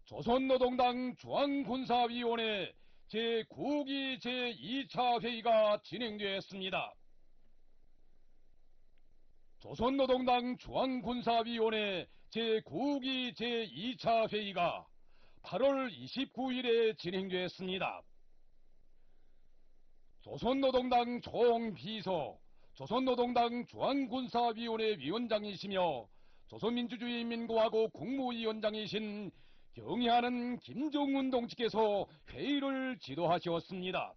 조선노동당 중앙군사위원회 제9기 제2차 회의가 진행되었습니다. 조선노동당 중앙군사위원회 제9기 제2차 회의가 8월 29일에 진행되었습니다. 조선노동당 총비서, 조선노동당 중앙군사위원회 위원장이시며 조선민주주의인민공화국 국무위원장이신 경애하는 김정은 동지께서 회의를 지도하셨습니다.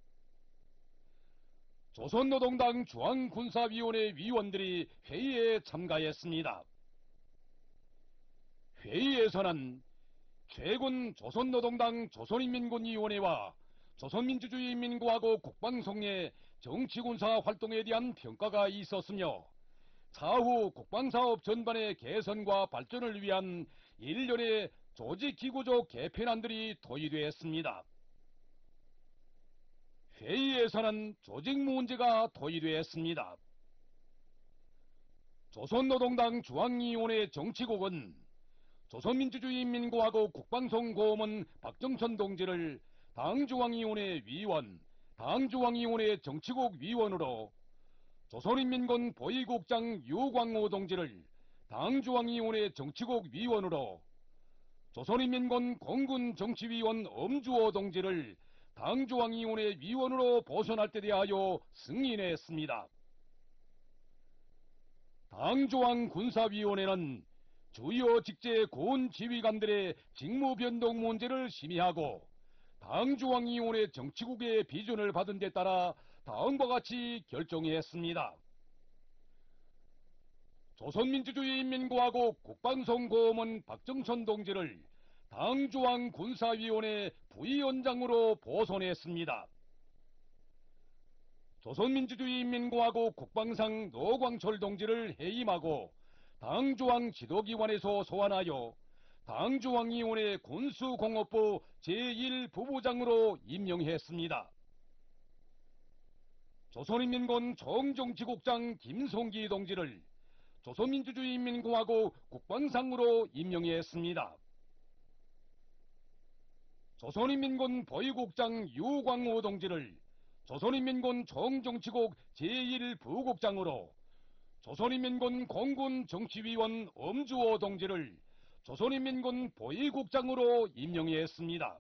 조선노동당 중앙군사위원회 위원들이 회의에 참가했습니다. 회의에서는 최근 조선노동당 조선인민군위원회와 조선민주주의인민공화국 국방성의 정치군사 활동에 대한 평가가 있었으며 차후 국방사업 전반의 개선과 발전을 위한 일련의 조직기구적 개편안들이 토의되었습니다. 회의에서는 조직 문제가 토의되었습니다. 조선노동당 중앙위원회 정치국은 조선민주주의인민공화국 국방성 고문원 박정천 동지를 당중앙위원회 위원, 당중앙위원회 정치국 위원으로, 조선인민군 보위국장 유광호 동지를 당중앙위원회 정치국 위원으로, 조선인민군 공군정치위원 엄주호 동지를 당중앙위원회 위원으로 보선할 때 대하여 승인했습니다. 당중앙군사위원회는 주요 직제 고은 지휘관들의 직무 변동 문제를 심의하고 당중앙위원회 정치국의 비준을 받은 데 따라 다음과 같이 결정했습니다. 조선민주주의인민공화국 국방성고문 박정천 동지를 당중앙군사위원회 부위원장으로 보선했습니다. 조선민주주의인민공화국 국방상 노광철 동지를 해임하고 당중앙 지도기관에서 소환하여 당중앙위원회 군수공업부 제1부부장으로 임명했습니다. 조선인민군 총정치국장 김성기 동지를 조선민주주의인민공화국 국방상으로 임명했습니다. 조선인민군 보위국장 유광호 동지를 조선인민군 총정치국 제1부국장으로, 조선인민군 공군정치위원 엄주호 동지를 조선인민군 보위국장으로 임명했습니다.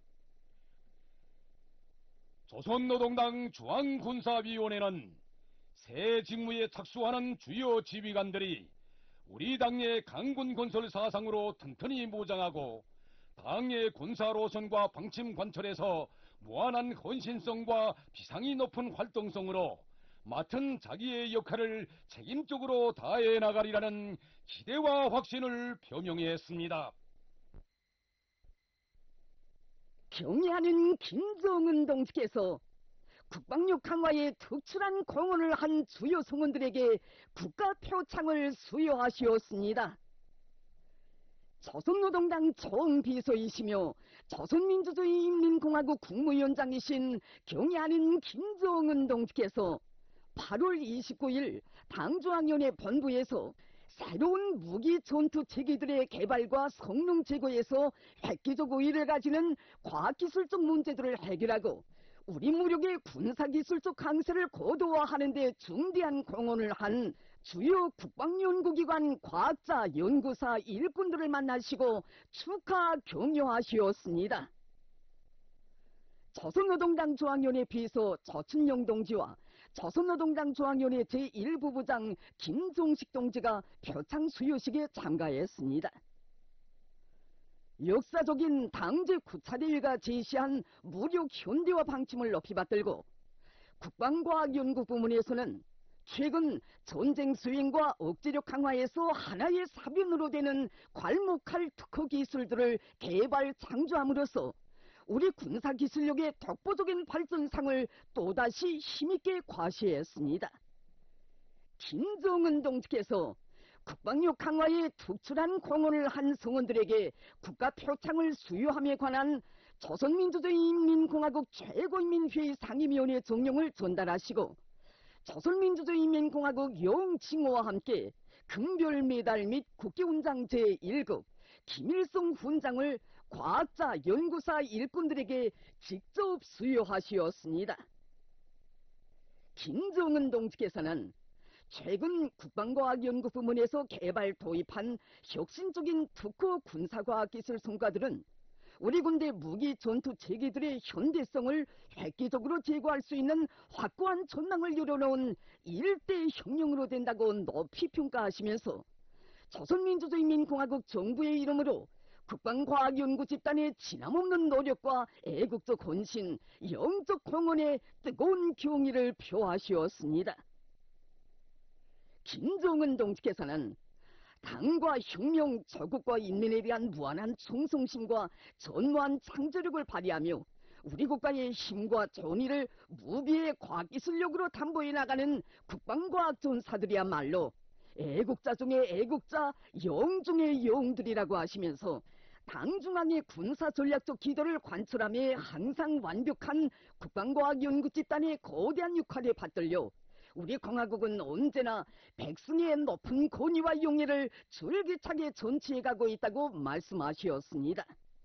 조선노동당 중앙군사위원회는 새 직무에 착수하는 주요 지휘관들이 우리 당의 강군 건설 사상으로 튼튼히 무장하고 당의 군사로선과 방침 관철에서 무한한 헌신성과 비상이 높은 활동성으로 맡은 자기의 역할을 책임적으로 다해 나가리라는 기대와 확신을 표명했습니다. 경애하는 김정은 동지께서 국방력 강화에 특출한 공헌을 한 주요 성원들에게 국가 표창을 수여하시었습니다. 조선노동당 총비서이시며 조선민주주의인민공화국 국무위원장이신 경애하는 김정은 동지께서 8월 29일 당중앙위원회 본부에서 새로운 무기 전투 체계들의 개발과 성능 제고에서 획기적 우위를 가지는 과학기술적 문제들을 해결하고 우리 무력의 군사기술적 강세를 고도화하는 데 중대한 공헌을 한 주요 국방연구기관 과학자, 연구사, 일꾼들을 만나시고 축하 격려하시었습니다. 조선노동당 중앙위원회 비서 조춘영 동지와 조선노동당 중앙위원회 제1부부장 김종식 동지가 표창 수여식에 참가했습니다. 역사적인 당제 9차 대회가 제시한 무력 현대화 방침을 높이 받들고 국방과학연구 부문에서는 최근 전쟁 수행과 억제력 강화에서 하나의 사변으로 되는 괄목할 특허 기술들을 개발 창조함으로써 우리 군사기술력의 독보적인 발전상을 또다시 힘있게 과시했습니다. 김정은 동지께서 국방력 강화에 특출한 공헌을 한 성원들에게 국가 표창을 수여함에 관한 조선민주주의인민공화국 최고인민회의 상임위원회 정령을 전달하시고 조선민주주의인민공화국 영칭호와 함께 금별 메달 및 국기훈장 제1급, 김일성 훈장을 과학자, 연구사 일꾼들에게 직접 수여하시었습니다. 김정은 동지께서는 최근 국방과학연구 부문에서 개발 도입한 혁신적인 특허 군사과학기술 성과들은 우리 군대 무기 전투 체계들의 현대성을 획기적으로 제고할 수 있는 확고한 전망을 열어놓은 일대 혁명으로 된다고 높이 평가하시면서 조선민주주의민공화국 정부의 이름으로 국방과학연구 집단의 지남없는 노력과 애국적 헌신, 영적 공헌에 뜨거운 경의를 표하시었습니다. 김정은 동지께서는 당과 혁명, 조국과 인민에 대한 무한한 충성심과 전무한 창조력을 발휘하며 우리 국가의 힘과 정의를 무비의 과학기술력으로 담보해 나가는 국방과학 전사들이야말로 애국자 중의 애국자, 영 중의 영들이라고 하시면서 당 중앙의 군사전략적 기도를 관철함에 항상 완벽한 국방과학연구 집단의 거대한 역할에 받들려 우리 공화국은 언제나 백성의 높은 권위와 용의를 줄기차게 전치해가고 있다고 말씀하셨습니다.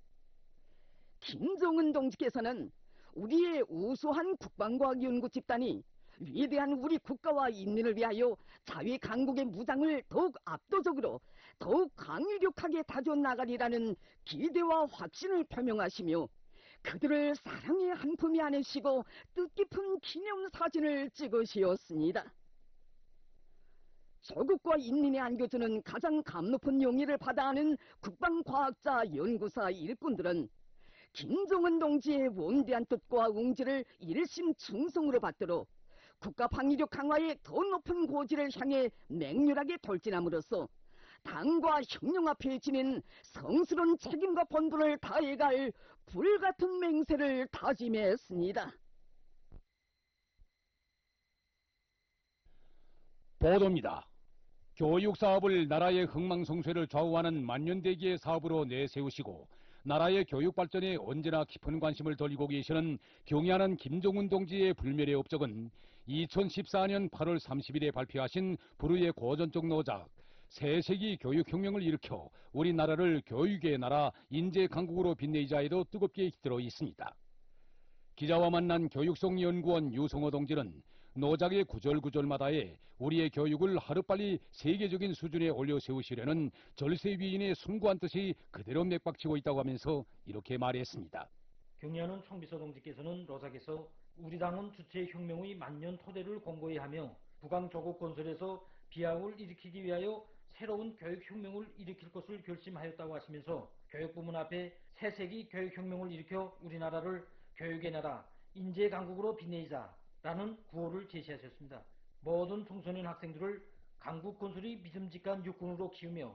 김정은 동지께서는 우리의 우수한 국방과학연구 집단이 위대한 우리 국가와 인민을 위하여 자위 강국의 무장을 더욱 압도적으로 더욱 강력하게 다져나가리라는 기대와 확신을 표명하시며 그들을 사랑의 한 품에 안으시고 뜻깊은 기념사진을 찍으시었습니다. 조국과 인민에 안겨주는 가장 감높은 용의를 받아하는 국방과학자, 연구사, 일꾼들은 김정은 동지의 원대한 뜻과 웅지를 일심 충성으로 받들어 국가 방위력 강화의 더 높은 고지를 향해 맹렬하게 돌진함으로써 당과 혁명 앞에 지닌 성스러운 책임과 본분을 다해갈 불같은 맹세를 다짐했습니다. 보도입니다. 교육 사업을 나라의 흥망성쇠를 좌우하는 만년대기의 사업으로 내세우시고 나라의 교육 발전에 언제나 깊은 관심을 돌리고 계시는 경의하는 김정은 동지의 불멸의 업적은 2014년 8월 30일에 발표하신 불후의 고전적 노작 새세기 교육혁명을 일으켜 우리나라를 교육의 나라 인재강국으로 빛내자에도 뜨겁게 깃들어 있습니다. 기자와 만난 교육성연구원 유성호 동지는 노작의 구절구절마다에 우리의 교육을 하루빨리 세계적인 수준에 올려세우시려는 절세위인의 숭고한 뜻이 그대로 맥박치고 있다고 하면서 이렇게 말했습니다. 경의하는 총비서 동지께서는 로작에서 우리 당은 주체 혁명의 만년 토대를 공고히 하며 북왕조국 건설에서 비약을 일으키기 위하여 새로운 교육혁명을 일으킬 것을 결심하였다고 하시면서 교육부문 앞에 새세기 교육혁명을 일으켜 우리나라를 교육의 나라, 인재강국으로 빛내자라는 구호를 제시하셨습니다. 모든 청소년 학생들을 강국 건설의 믿음직한 육군으로 키우며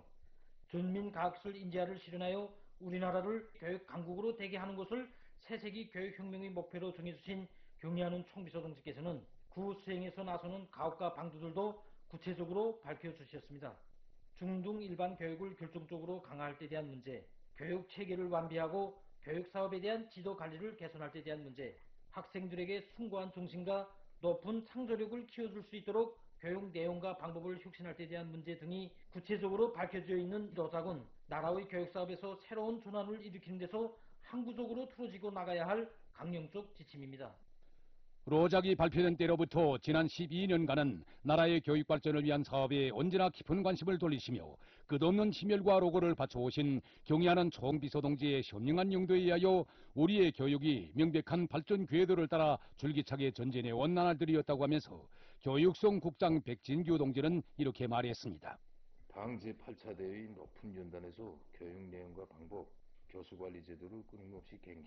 전민과학술 인재화를 실현하여 우리나라를 교육강국으로 되게 하는 것을 새세기 교육혁명의 목표로 정해주신 경의하는 총비서 동지께서는 그 수행에서 나서는 가옥과 방도들도 구체적으로 밝혀주셨습니다. 중등 일반 교육을 결정적으로 강화할 때 대한 문제, 교육 체계를 완비하고 교육 사업에 대한 지도 관리를 개선할 때 대한 문제, 학생들에게 숭고한 정신과 높은 창조력을 키워줄 수 있도록 교육 내용과 방법을 혁신할 때 대한 문제 등이 구체적으로 밝혀져 있는 노작은 나라의 교육 사업에서 새로운 전환을 일으키는 데서 항구적으로 틀어지고 나가야 할 강령적 지침입니다. 로작이 발표된 때로부터 지난 12년간은 나라의 교육 발전을 위한 사업에 언제나 깊은 관심을 돌리시며 끝없는 심혈과 로고를 바쳐오신 경의하는 총비서 동지의 현명한 용도에 의하여 우리의 교육이 명백한 발전 궤도를 따라 줄기차게 전진해온 나날들이었다고 하면서 교육성 국장 백진규 동지는 이렇게 말했습니다. 당 제8차 대회의 높은 연단에서 교육 내용과 방법, 교수 관리 제도를 끊임없이 갱신